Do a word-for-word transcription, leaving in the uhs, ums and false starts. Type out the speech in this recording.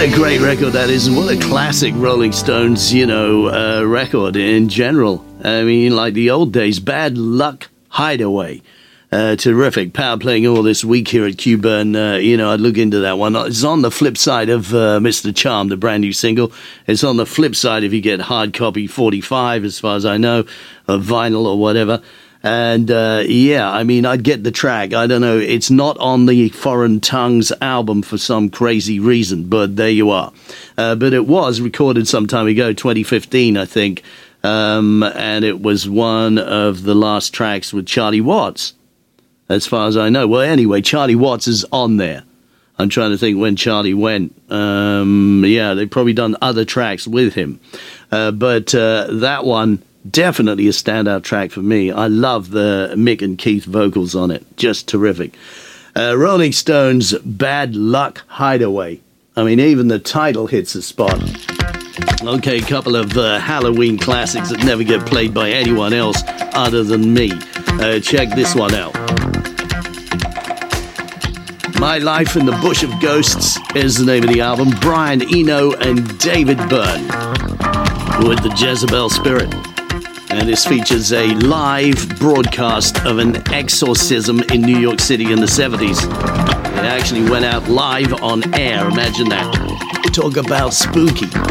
a great record that is. What a classic Rolling Stones, you know, uh, record in general. I mean, like the old days, Bad Luck Hideaway. Uh, terrific. Power playing all this week here at Q-Burn. Uh, you know, I'd look into that one. It's on the flip side of uh, Mister Charm, the brand new single. It's on the flip side if you get hard copy forty-five, as far as I know, or vinyl or whatever. And, uh, yeah, I mean, I'd get the track. I don't know. It's not on the Foreign Tongues album for some crazy reason, but there you are. Uh, but it was recorded some time ago, twenty fifteen, I think. Um, and it was one of the last tracks with Charlie Watts, as far as I know. Well, anyway, Charlie Watts is on there. I'm trying to think when Charlie went. Um, yeah, they've probably done other tracks with him. Uh, but uh, that one, definitely a standout track for me. I love the Mick and Keith vocals on it. Just terrific. Uh, Rolling Stones' Bad Luck Hideaway. I mean, even the title hits a spot. Okay, a couple of uh, Halloween classics that never get played by anyone else other than me. Uh, check this one out. My Life in the Bush of Ghosts is the name of the album. Brian Eno and David Byrne with the Jezebel Spirit. And this features a live broadcast of an exorcism in New York City in the seventies. It actually went out live on air. Imagine that. Talk about spooky.